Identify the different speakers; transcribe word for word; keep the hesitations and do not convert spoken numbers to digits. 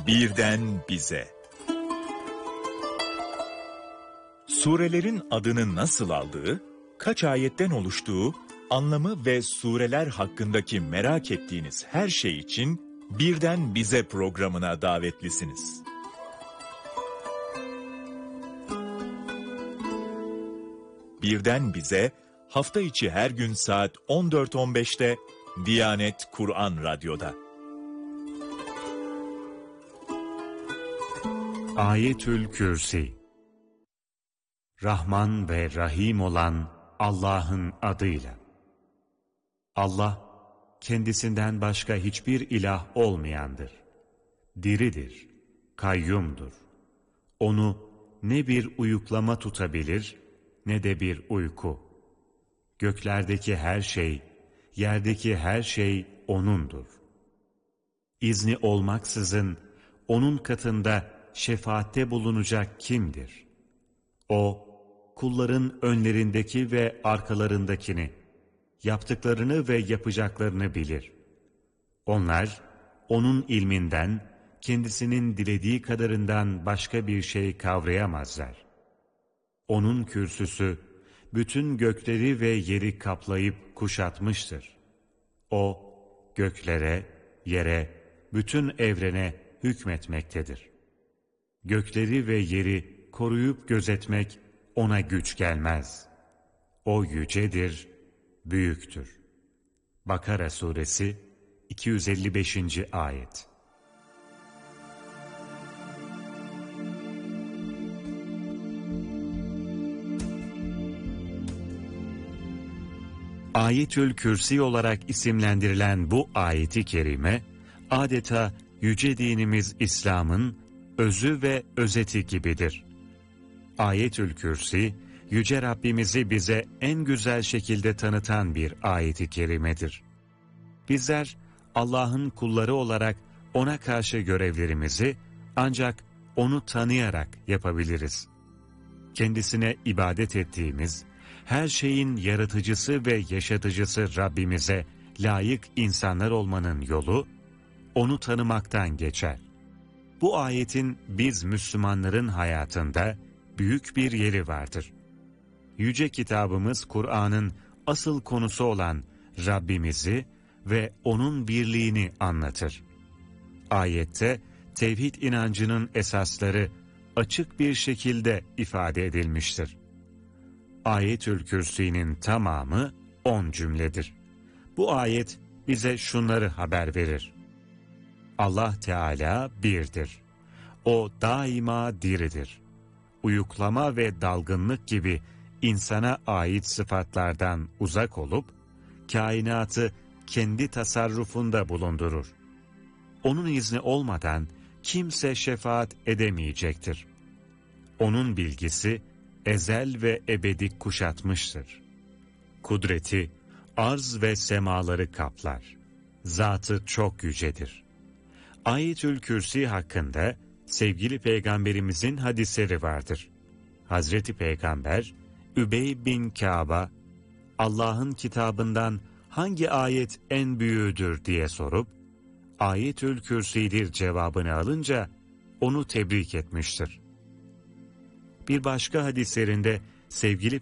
Speaker 1: Birden bize. Surelerin adını nasıl aldığı, kaç ayetten oluştuğu, anlamı ve sureler hakkındaki merak ettiğiniz her şey için Birden Bize programına davetlisiniz. Birden Bize, hafta içi her gün saat on dört on beşte Diyanet Kur'an Radyo'da.
Speaker 2: Ayetül Kürsi. Rahman ve Rahim olan Allah'ın adıyla. Allah, kendisinden başka hiçbir ilah olmayandır. Diridir, kayyumdur. Onu ne bir uyuklama tutabilir, ne de bir uyku. Göklerdeki her şey, yerdeki her şey O'nundur. İzni olmaksızın O'nun katında şefaatte bulunacak kimdir? O, kulların önlerindeki ve arkalarındakini, yaptıklarını ve yapacaklarını bilir. Onlar, O'nun ilminden, kendisinin dilediği kadarından başka bir şey kavrayamazlar. O'nun kürsüsü, bütün gökleri ve yeri kaplayıp kuşatmıştır. O, göklere, yere, bütün evrene hükmetmektedir. Gökleri ve yeri koruyup gözetmek O'na güç gelmez. O yücedir, büyüktür. Bakara Suresi iki yüz elli beşinci Ayet. Ayetül Kürsi olarak isimlendirilen bu ayeti kerime, adeta yüce dinimiz İslam'ın özü ve özeti gibidir. Ayetül Kürsi, Yüce Rabbimizi bize en güzel şekilde tanıtan bir ayet-i kerimedir. Bizler Allah'ın kulları olarak O'na karşı görevlerimizi ancak O'nu tanıyarak yapabiliriz. Kendisine ibadet ettiğimiz, her şeyin yaratıcısı ve yaşatıcısı Rabbimize layık insanlar olmanın yolu, O'nu tanımaktan geçer. Bu ayetin biz Müslümanların hayatında büyük bir yeri vardır. Yüce kitabımız Kur'an'ın asıl konusu olan Rabbimizi ve O'nun birliğini anlatır. Ayette tevhid inancının esasları açık bir şekilde ifade edilmiştir. Ayetül Kürsi'nin tamamı on cümledir. Bu ayet bize şunları haber verir. Allah Teala birdir. O daima diridir. Uyuklama ve dalgınlık gibi insana ait sıfatlardan uzak olup, kainatı kendi tasarrufunda bulundurur. Onun izni olmadan kimse şefaat edemeyecektir. Onun bilgisi ezel ve ebedi kuşatmıştır. Kudreti arz ve semaları kaplar. Zatı çok yücedir. Ayetül Kürsi hakkında sevgili Peygamberimizin hadisleri vardır. Hazreti Peygamber, Übey bin Kâb'a, Allah'ın kitabından hangi ayet en büyüğüdür diye sorup, Ayetül Kürsi'dir cevabını alınca onu tebrik etmiştir. Bir başka hadislerinde sevgili